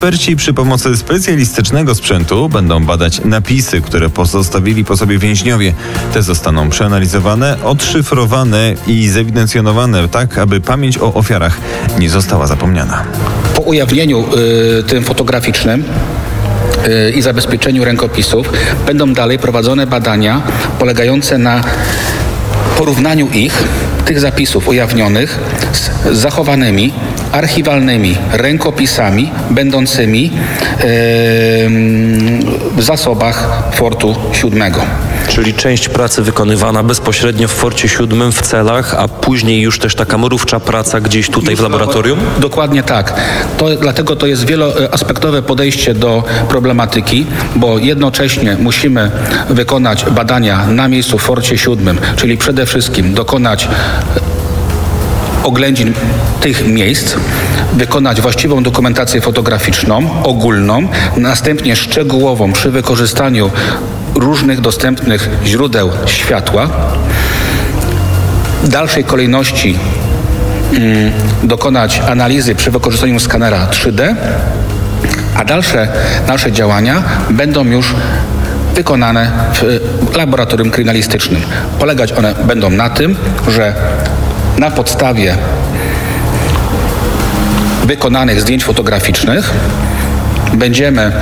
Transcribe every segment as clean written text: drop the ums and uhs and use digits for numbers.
Eksperci przy pomocy specjalistycznego sprzętu będą badać napisy, które pozostawili po sobie więźniowie. Te zostaną przeanalizowane, odszyfrowane i zewidencjonowane tak, aby pamięć o ofiarach nie została zapomniana. Po ujawnieniu tym fotograficznym i zabezpieczeniu rękopisów będą dalej prowadzone badania polegające na porównaniu tych zapisów ujawnionych z zachowanymi archiwalnymi rękopisami będącymi w zasobach Fortu 7. Czyli część pracy wykonywana bezpośrednio w Forcie 7 w celach, a później już też taka mrówcza praca gdzieś tutaj w laboratorium? Dokładnie tak. Dlatego to jest wieloaspektowe podejście do problematyki, bo jednocześnie musimy wykonać badania na miejscu w Forcie 7, czyli przede wszystkim dokonać oględzin tych miejsc, wykonać właściwą dokumentację fotograficzną, ogólną, następnie szczegółową przy wykorzystaniu różnych dostępnych źródeł światła. W dalszej kolejności dokonać analizy przy wykorzystaniu skanera 3D, a dalsze nasze działania będą już wykonane w laboratorium kryminalistycznym. Polegać one będą na tym, że na podstawie wykonanych zdjęć fotograficznych będziemy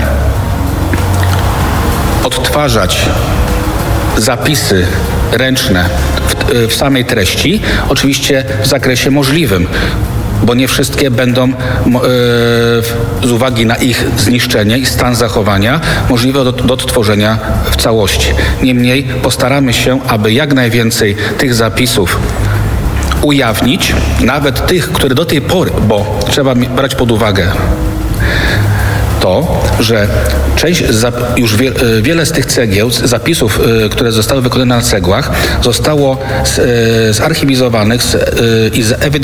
odtwarzać zapisy ręczne w samej treści, oczywiście w zakresie możliwym, bo nie wszystkie będą z uwagi na ich zniszczenie i stan zachowania możliwe do odtworzenia w całości. Niemniej postaramy się, aby jak najwięcej tych zapisów ujawnić, nawet tych, które do tej pory, bo trzeba brać pod uwagę to, że wiele z tych cegieł, zapisów, które zostały wykonane na cegłach, zostało zarchiwizowanych i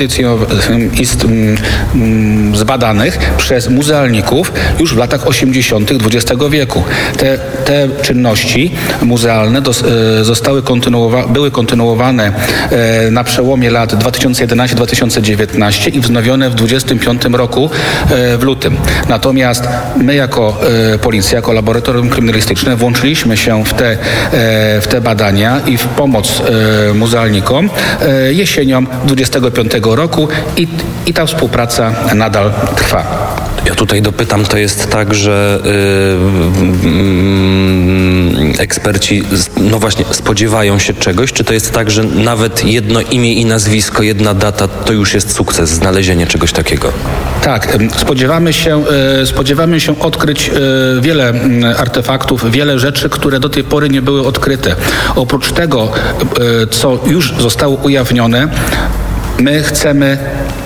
zbadanych przez muzealników już w latach 80. XX wieku. Te czynności muzealne były kontynuowane na przełomie lat 2011-2019 i wznowione w 2025 roku w lutym. Natomiast my jako policja, jako laboratorium kryminalistyczne włączyliśmy się w te badania i w pomoc muzealnikom jesienią 25 roku i ta współpraca nadal trwa. Ja tutaj dopytam, to jest tak, że eksperci no właśnie spodziewają się czegoś, czy to jest tak, że nawet jedno imię i nazwisko, jedna data to już jest sukces, znalezienie czegoś takiego? Tak, spodziewamy się odkryć wiele artefaktów, wiele rzeczy, które do tej pory nie były odkryte. Oprócz tego, co już zostało ujawnione, my chcemy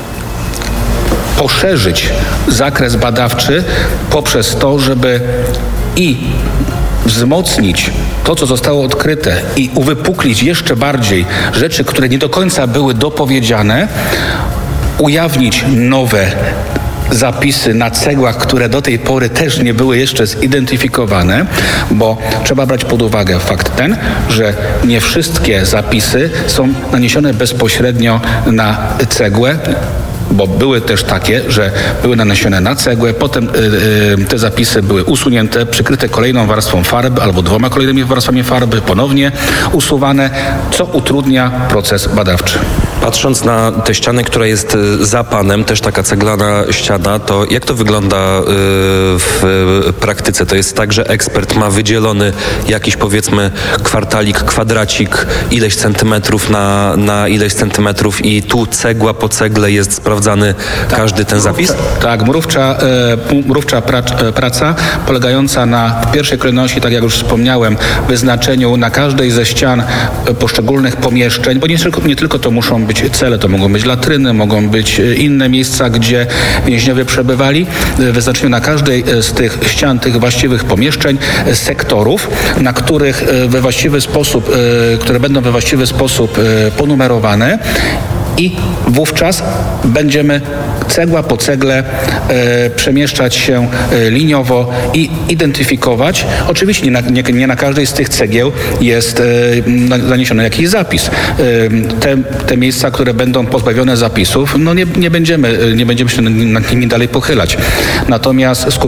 poszerzyć zakres badawczy poprzez to, żeby i wzmocnić to, co zostało odkryte i uwypuklić jeszcze bardziej rzeczy, które nie do końca były dopowiedziane, ujawnić nowe zapisy na cegłach, które do tej pory też nie były jeszcze zidentyfikowane, bo trzeba brać pod uwagę fakt ten, że nie wszystkie zapisy są naniesione bezpośrednio na cegłę, bo były też takie, że były naniesione na cegłę, potem te zapisy były usunięte, przykryte kolejną warstwą farby albo 2 kolejnymi warstwami farby, ponownie usuwane, co utrudnia proces badawczy. Patrząc na tę ścianę, która jest za panem, też taka ceglana ściana, to jak to wygląda w praktyce? To jest tak, że ekspert ma wydzielony jakiś, powiedzmy, kwartalik, kwadracik, ileś centymetrów na ileś centymetrów i tu cegła po cegle jest sprawdzany każdy ten zapis? Tak, mrówcza praca polegająca w pierwszej kolejności, tak jak już wspomniałem, wyznaczeniu na każdej ze ścian poszczególnych pomieszczeń, bo nie tylko to muszą być cele, to mogą być latryny, mogą być inne miejsca, gdzie więźniowie przebywali, wyznaczeniu na każdej z tych ścian, tych właściwych pomieszczeń, sektorów, na których które będą we właściwy sposób ponumerowane i wówczas będziemy cegła po cegle przemieszczać się liniowo i identyfikować. Oczywiście nie na każdej z tych cegieł jest zaniesiony jakiś zapis. Te miejsca, które będą pozbawione zapisów, no nie będziemy się nad nimi dalej pochylać. Natomiast